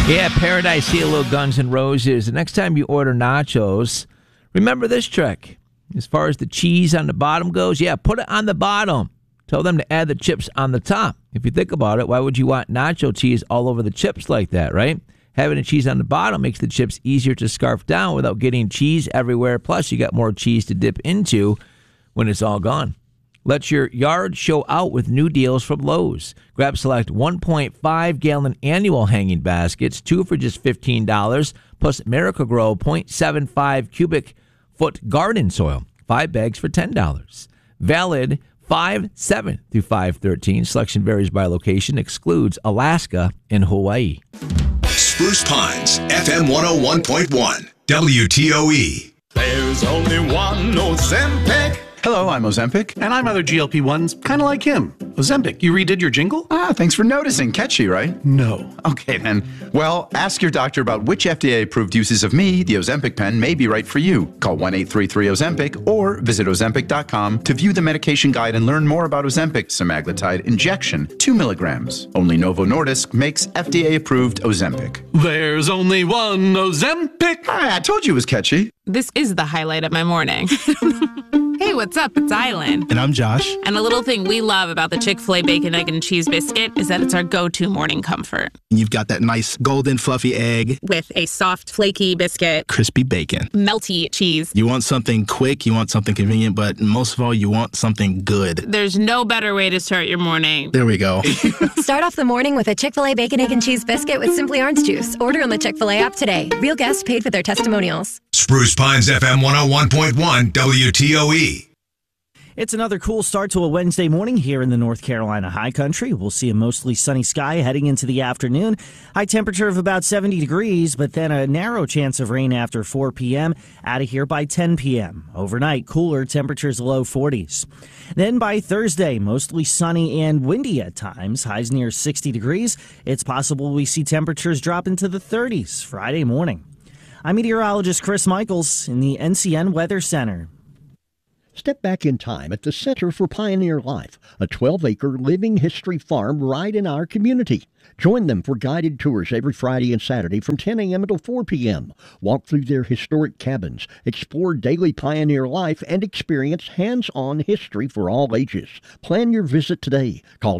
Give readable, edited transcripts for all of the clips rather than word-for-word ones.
Yeah, Paradise Halo, Guns N' Roses. The next time you order nachos, remember this trick. As far as the cheese on the bottom goes, put it on the bottom. Tell them to add the chips on the top. If you think about it, why would you want nacho cheese all over the chips like that, right? Having the cheese on the bottom makes the chips easier to scarf down without getting cheese everywhere. Plus, you got more cheese to dip into when it's all gone. Let your yard show out with new deals from Lowe's. Grab select 1.5-gallon annual hanging baskets, 2 for just $15, plus Miracle-Gro 0.75 cubic foot garden soil, 5 bags for $10. Valid 5/7 through 5/13. Selection varies by location, excludes Alaska and Hawaii. Spruce Pines, FM 101.1, WTOE. There's only one Ozempic. Hello, I'm Ozempic. And I'm other GLP-1s, kind of like him. Ozempic, you redid your jingle? Thanks for noticing. Catchy, right? No. Okay, then. Well, ask your doctor about which FDA-approved uses of me, the Ozempic pen, may be right for you. Call 1-833-OZEMPIC or visit Ozempic.com to view the medication guide and learn more about Ozempic semaglutide injection, 2 milligrams. Only Novo Nordisk makes FDA-approved Ozempic. There's only one Ozempic. I told you it was catchy. This is the highlight of my morning. Hey, what's up? It's Island. And I'm Josh. And a little thing we love about the Chick-fil-A Bacon, Egg, and Cheese Biscuit is that it's our go-to morning comfort. You've got that nice golden fluffy egg. With a soft, flaky biscuit. Crispy bacon. Melty cheese. You want something quick, you want something convenient, but most of all, you want something good. There's no better way to start your morning. There we go. Start off the morning with a Chick-fil-A Bacon, Egg, and Cheese Biscuit with Simply Orange Juice. Order on the Chick-fil-A app today. Real guests paid for their testimonials. Spruce Pines, FM 101.1, WTOE. It's another cool start to a Wednesday morning here in the North Carolina high country. We'll see a mostly sunny sky heading into the afternoon. High temperature of about 70 degrees, but then a narrow chance of rain after 4 p.m. Out of here by 10 p.m. Overnight, cooler temperatures low 40s. Then by Thursday, mostly sunny and windy at times. Highs near 60 degrees. It's possible we see temperatures drop into the 30s Friday morning. I'm meteorologist Chris Michaels in the NCN Weather Center. Step back in time at the Center for Pioneer Life, a 12-acre living history farm right in our community. Join them for guided tours every Friday and Saturday from 10 a.m. until 4 p.m. Walk through their historic cabins, explore daily pioneer life, and experience hands-on history for all ages. Plan your visit today. Call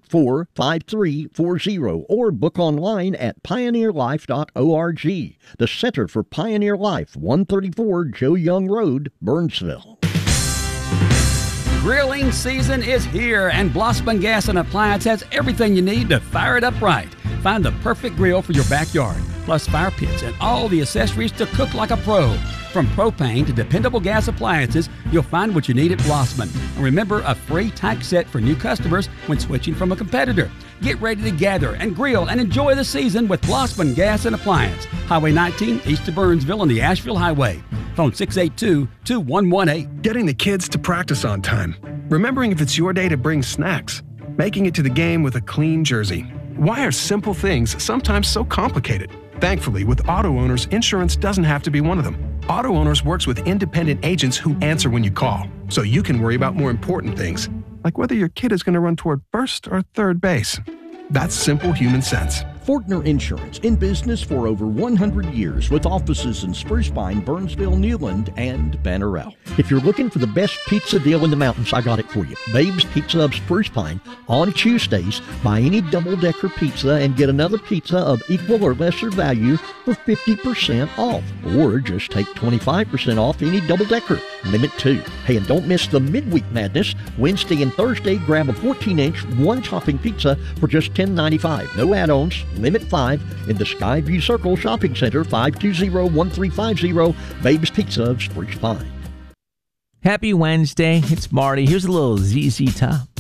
284-5340 or book online at pioneerlife.org. The Center for Pioneer Life, 134 Joe Young Road, Burnsville. Grilling season is here, and Blossman Gas and Appliance has everything you need to fire it up right. Find the perfect grill for your backyard, plus fire pits and all the accessories to cook like a pro. From propane to dependable gas appliances, you'll find what you need at Blossman. And remember, a free tank set for new customers when switching from a competitor. Get ready to gather and grill and enjoy the season with Blossman Gas and Appliance. Highway 19, east of Burnsville on the Asheville Highway. Phone 682-2118. Getting the kids to practice on time. Remembering if it's your day to bring snacks. Making it to the game with a clean jersey. Why are simple things sometimes so complicated? Thankfully, with Auto Owners, insurance doesn't have to be one of them. Auto Owners works with independent agents who answer when you call, so you can worry about more important things, like whether your kid is going to run toward first or third base. That's simple human sense. Fortner Insurance, in business for over 100 years with offices in Spruce Pine, Burnsville, Newland, and Bannerell. If you're looking for the best pizza deal in the mountains, I got it for you. Babe's Pizza of Spruce Pine. On Tuesdays, buy any double-decker pizza and get another pizza of equal or lesser value for 50% off. Or just take 25% off any double-decker. Limit 2. Hey, and don't miss the Midweek Madness. Wednesday and Thursday, grab a 14-inch, one-topping pizza for just $10.95. No add-ons. Limit 5 in the Skyview Circle Shopping Center, 520-1350, Babe's Pizza of Spruce Pine. Happy Wednesday. It's Marty. Here's a little ZZ Top.